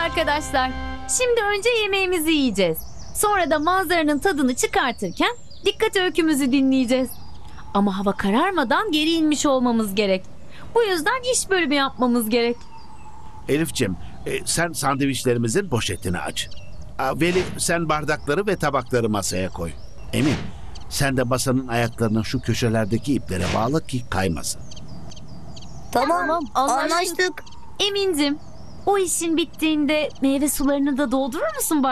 arkadaşlar. Şimdi önce yemeğimizi yiyeceğiz. Sonra da manzaranın tadını çıkartırken dikkat öykümüzü dinleyeceğiz. Ama hava kararmadan geri inmiş olmamız gerek. Bu yüzden iş bölümü yapmamız gerek. Elif'ciğim, sen sandviçlerimizin poşetini aç. Veli, sen bardakları ve tabakları masaya koy. Emin, sen de masanın ayaklarını şu köşelerdeki iplere bağla ki kaymasın. Tamam, anlaştık. Emin'cim, o işin bittiğinde meyve sularını da doldurur musun